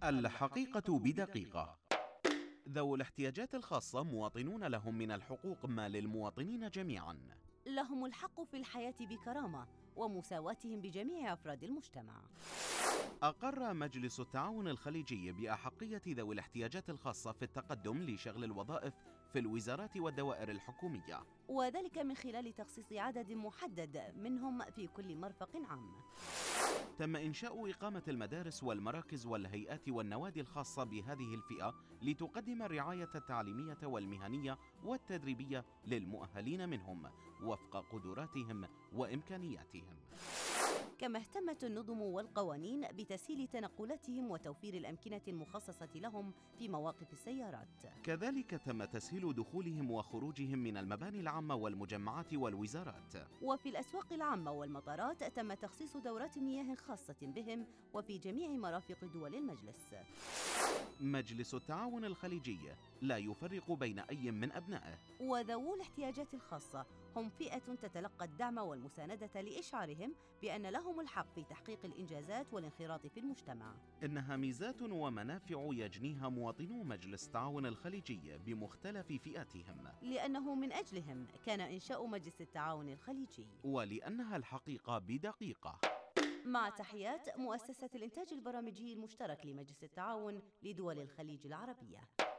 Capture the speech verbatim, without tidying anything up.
الحقيقة بدقيقة. ذوو الاحتياجات الخاصة مواطنون لهم من الحقوق ما للمواطنين جميعاً. لهم الحق في الحياة بكرامة ومساواتهم بجميع أفراد المجتمع. أقر مجلس التعاون الخليجي بأحقية ذوي الاحتياجات الخاصة في التقدم لشغل الوظائف في الوزارات والدوائر الحكومية، وذلك من خلال تخصيص عدد محدد منهم في كل مرفق عام. تم إنشاء إقامة المدارس والمراكز والهيئات والنوادي الخاصة بهذه الفئة لتقدم الرعاية التعليمية والمهنية والتدريبية للمؤهلين منهم وفق قدراتهم وإمكانياتهم. كما اهتمت النظم والقوانين بتسهيل تنقلاتهم وتوفير الأمكنة المخصصة لهم في مواقف السيارات. كذلك تم تسهيل دخولهم وخروجهم من المباني العامة والمجمعات والوزارات. وفي الأسواق العامة والمطارات تم تخصيص دورات مياه خاصة بهم وفي جميع مرافق دول المجلس. مجلس التعاون الخليجي لا يفرق بين أي من أبنائه، وذوو الاحتياجات الخاصة هم فئة تتلقى الدعم والمساندة لإشعارهم بأن لهم الحق في تحقيق الإنجازات والانخراط في المجتمع. إنها ميزات ومنافع يجنيها مواطنو مجلس التعاون الخليجي بمختلف فئاتهم، لأنه من أجلهم كان إنشاء مجلس التعاون الخليجي، ولأنها الحقيقة بدقيقة. مع تحيات مؤسسة الإنتاج البرامجي المشترك لمجلس التعاون لدول الخليج العربية.